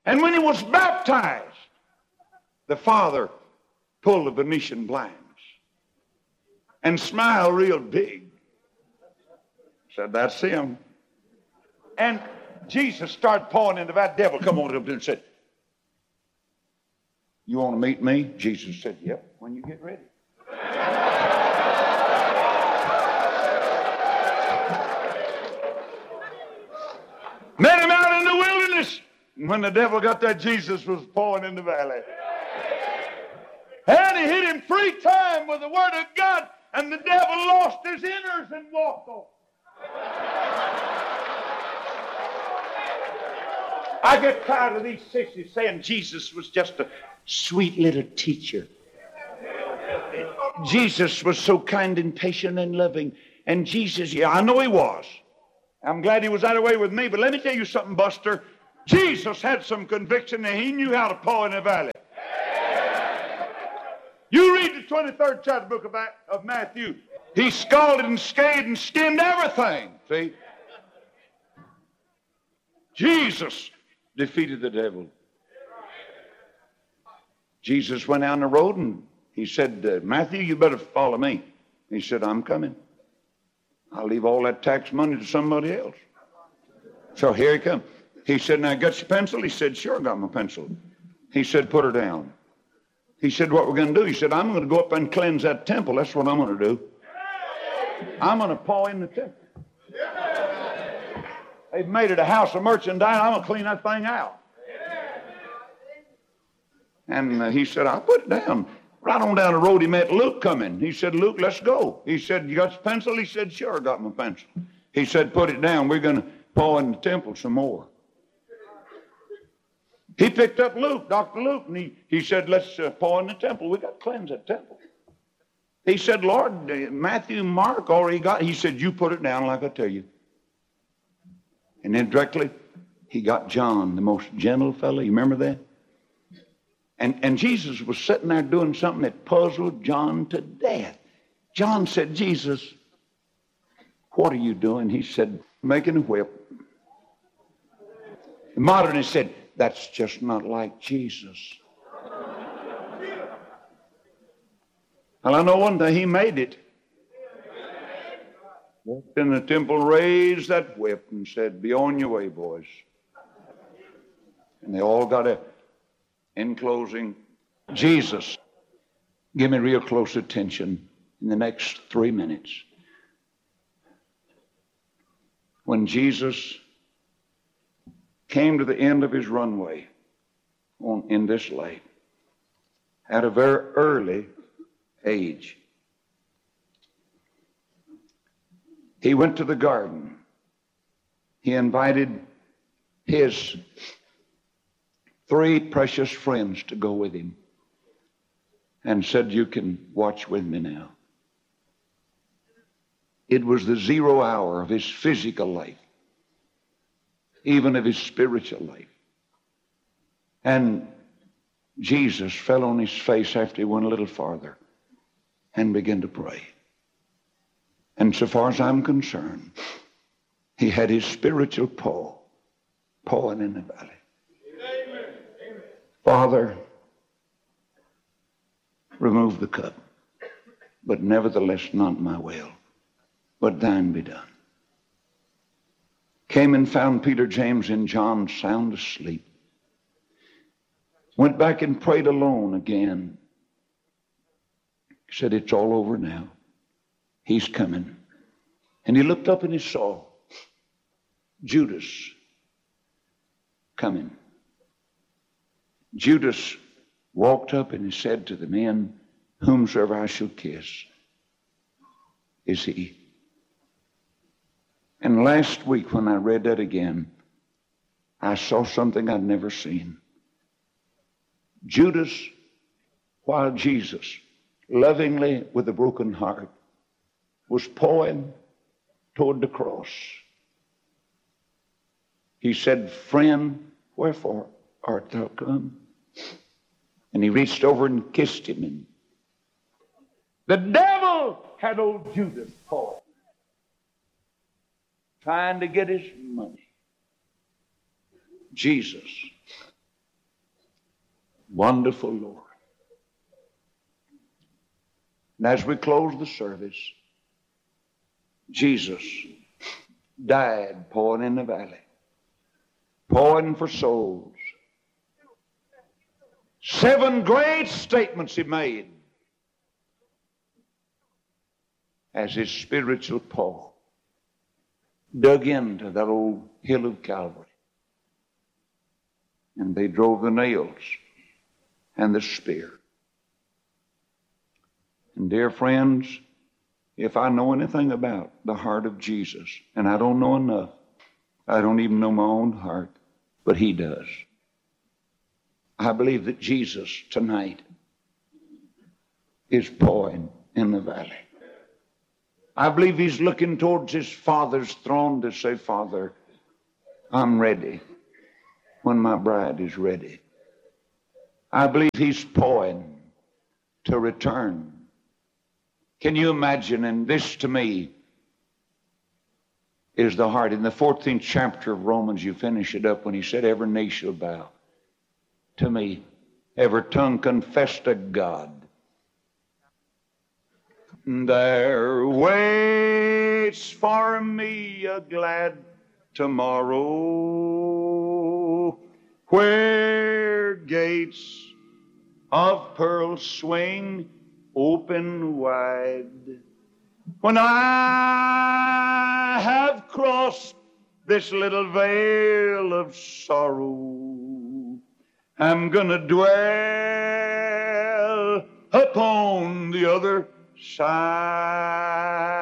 And when he was baptized, the Father pulled the Venetian blinds and smiled real big. Said, that's him. And Jesus started pouring into that devil. Come on up and said, you want to meet me? Jesus said, yep, when you get ready. Met him out in the wilderness. And when the devil got there, Jesus was pouring in the valley. And he hit him 3 times with the word of God, and the devil lost his innards and walked off. I get tired of these sissies saying Jesus was just a sweet little teacher. Jesus was so kind and patient and loving. And Jesus, yeah, I know he was. I'm glad he was that way with me, but let me tell you something, Buster. Jesus had some conviction and he knew how to pour in the valley. You read the 23rd chapter book of Matthew. He scalded and scathed and skinned everything. See? Jesus defeated the devil. Jesus went down the road and he said, Matthew, you better follow me. He said, I'm coming. I'll leave all that tax money to somebody else. So here he comes. He said, now got your pencil? He said, sure, I got my pencil. He said, put her down. He said, what we're going to do? He said, I'm going to go up and cleanse that temple. That's what I'm going to do. I'm going to pour in the temple. They've made it a house of merchandise. I'm going to clean that thing out. And he said, I'll put it down. Right on down the road, he met Luke coming. He said, Luke, let's go. He said, you got your pencil? He said, sure, I got my pencil. He said, put it down. We're going to pour in the temple some more. He picked up Luke, Dr. Luke, and he said, let's pour in the temple. We got to cleanse that temple. He said, Lord, Matthew, Mark already got it. He said, you put it down like I tell you. And then directly, he got John, the most gentle fellow. You remember that? And Jesus was sitting there doing something that puzzled John to death. John said, Jesus, what are you doing? He said, making a whip. The modernist said, that's just not like Jesus. Well, I know one day he made it. Walked in the temple, raised that whip and said, be on your way, boys. And they all got it. In closing, Jesus, give me real close attention in the next 3 minutes. When Jesus came to the end of his runway in this life, at a very early age, he went to the garden. He invited his 3 precious friends to go with him and said, you can watch with me now. It was the 0 hour of his physical life, even of his spiritual life. And Jesus fell on his face after he went a little farther and began to pray. And so far as I'm concerned, he had his spiritual pouring in the valley. Father, remove the cup, but nevertheless not my will, but thine be done. Came and found Peter, James, and John sound asleep. Went back and prayed alone again. He said, it's all over now. He's coming. And he looked up and he saw Judas coming. Judas walked up and he said to the men, whomsoever I shall kiss is he. And last week when I read that again, I saw something I'd never seen. Judas, while Jesus, lovingly with a broken heart, was pouring toward the cross, he said, friend, wherefore art thou come? And he reached over and kissed him. And the devil had old Judas pouring, trying to get his money. Jesus Wonderful Lord. And as we close the service, Jesus died pouring in the valley, pouring for souls. 7 great statements he made as his spiritual Paul dug into that old hill of Calvary. And they drove the nails and the spear. And dear friends, if I know anything about the heart of Jesus, and I don't know enough, I don't even know my own heart, but he does. I believe that Jesus tonight is pouring in the valley. I believe he's looking towards his Father's throne to say, Father, I'm ready when my bride is ready. I believe he's pouring to return. Can you imagine? And this to me is the heart. In the 14th chapter of Romans, you finish it up when he said, every knee shall bow. To me, every tongue confess to God. There waits for me a glad tomorrow, where gates of pearl swing open wide. When I have crossed this little vale of sorrow, I'm gonna dwell upon the other side.